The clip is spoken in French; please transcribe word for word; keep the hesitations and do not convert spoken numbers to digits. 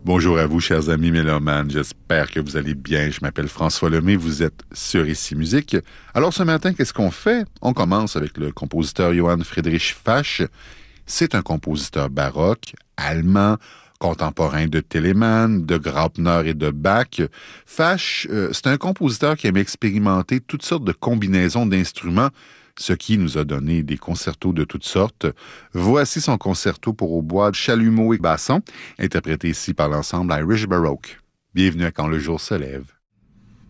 Bonjour à vous, chers amis mélomanes. J'espère que vous allez bien. Je m'appelle François Lemay. Vous êtes sur Ici Musique. Alors, ce matin, qu'est-ce qu'on fait? On commence avec le compositeur Johann Friedrich Fasch. C'est un compositeur baroque, allemand, contemporain de Telemann, de Graupner et de Bach. Fasch, euh, c'est un compositeur qui aime expérimenter toutes sortes de combinaisons d'instruments, ce qui nous a donné des concertos de toutes sortes. Voici son concerto pour hautbois, chalumeau et basson, interprété ici par l'ensemble Irish Baroque. Bienvenue à Quand le jour se lève.